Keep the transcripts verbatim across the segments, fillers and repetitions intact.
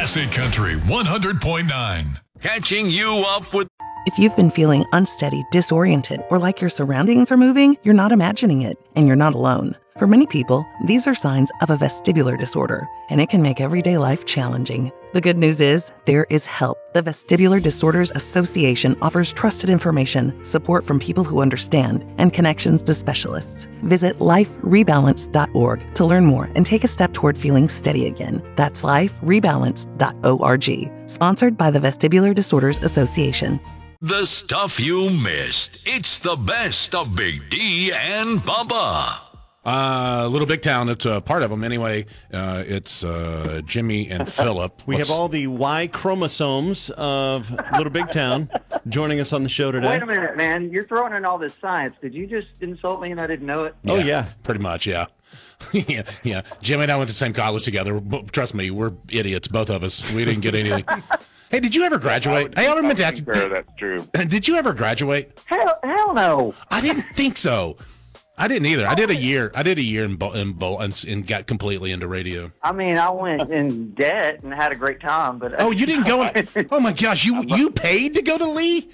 Classic Country one hundred point nine. Catching you up with... If you've been feeling unsteady, disoriented, or like your surroundings are moving, you're not imagining it, and you're not alone. For many people, these are signs of a vestibular disorder, and it can make everyday life challenging. The good news is, there is help. The Vestibular Disorders Association offers trusted information, support from people who understand, and connections to specialists. Visit life rebalance dot org to learn more and take a step toward feeling steady again. That's life rebalance dot org. Sponsored by the Vestibular Disorders Association. The stuff you missed. It's the best of Big D and Bubba. Uh, Little Big Town, it's a part of them anyway. Uh, it's uh, Jimmy and Philip. We What's... have all the Y chromosomes of Little Big Town joining us on the show today. Wait a minute, man. You're throwing in all this science. Did you just insult me and I didn't know it? Yeah, oh, yeah. Pretty much, yeah. yeah, yeah. Jimmy and I went to the same college together. Trust me, we're idiots, both of us. We didn't get anything. Hey, did you ever graduate? Hey, I remember that. Sure, that's true. Did you ever graduate? Hell, hell no. I didn't think so. I didn't either. I did a year. I did a year in Bo- in Bo- and, and got completely into radio. I mean, I went in debt and had a great time, but oh, you didn't go? In, oh my gosh, you you paid to go to Lee?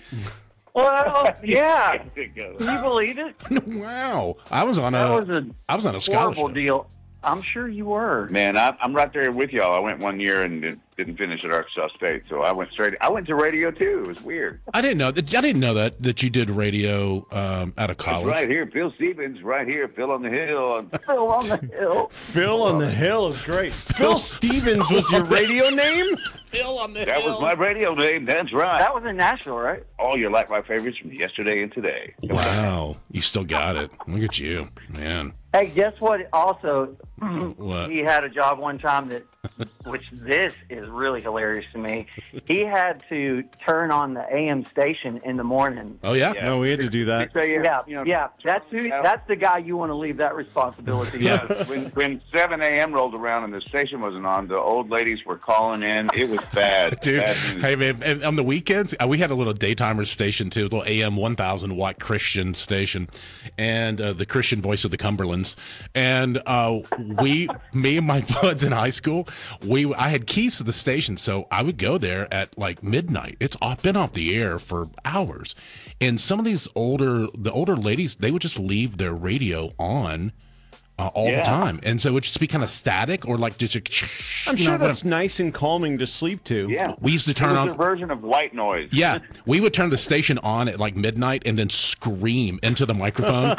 Well, yeah. Can you believe it? Wow, I was on a. That was a I was on a scholarship. horrible deal. I'm sure you were. Man, I, I'm right there with y'all. I went one year and didn't, didn't finish at Arkansas State, so I went straight. I went to radio too. It was weird. I didn't know that. I didn't know that that you did radio um, out of college. It's right here, Phil Stevens. Right here, Phil on the Hill. Phil on the Hill. Phil on the Hill is great. Phil Stevens was your radio name? Phil on the that Hill. That was my radio name. That's right. That was in Nashville, right? Oh, you're like my favorites from yesterday and today. Wow, you still got it. Look at you, man. Hey, guess what? Also, what? he had a job one time that, which this is really hilarious to me. He had to turn on the A M station in the morning. Oh yeah, yeah. No, we had to do that. So, yeah, yeah, you know, yeah. That's who. That's the guy you want to leave that responsibility. Yeah. to. when when seven a.m. rolled around and the station wasn't on, the old ladies were calling in. It was bad, dude. Bad news. Hey man, and on the weekends uh, we had a little daytimer station too, a little A M one thousand watt Christian station, and uh, the Christian voice of the Cumberlands. And uh, we, me and my buds in high school, we I had keys to the station, so I would go there at like midnight. It's off, been off the air for hours, and some of these older, the older ladies, they would just leave their radio on uh, all Yeah. the time, and so it would just be kind of static or like just. A, I'm you sure know, that's nice and calming to sleep to. Yeah, we used to turn it was on a version of white noise. Yeah, we would turn the station on at like midnight and then scream into the microphone.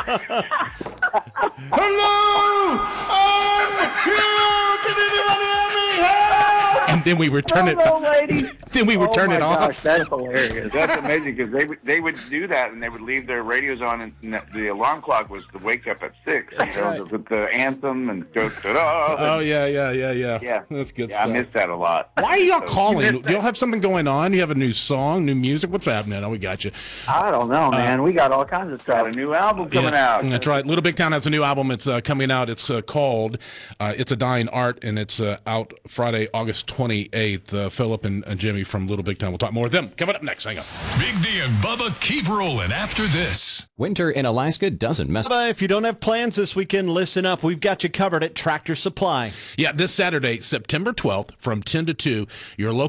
Hello, I'm here. Did anybody hear me? Help! And then we would turn Hello, it. lady. Then we would Oh turn my it gosh, off. That's hilarious. That's amazing because they would they would do that and they would leave their radios on and the alarm clock was to wake up at six. That's you know, right. with the anthem and da da da. Oh yeah, yeah, yeah, yeah. Yeah, That's good yeah, stuff. I miss that a lot. Why are y'all So- calling? Do y'all have something going on? You have a new song, new music? What's happening? Oh, we got you. I don't know, man. we got all kinds of Got stuff. a new album coming Yeah, out. That's right. Little Big Town has a new album. It's uh, coming out. It's uh, called uh, "It's a Dying Art," and it's uh, out Friday, August twenty-eighth. Uh, Philip and uh, Jimmy from Little Big Town. We'll talk more with them coming up next. Hang on. Big D and Bubba keep rolling after this. Winter in Alaska doesn't mess. But if you don't have plans this weekend, listen up. We've got you covered at Tractor Supply. Yeah, this Saturday, September twelfth, from ten to two, your local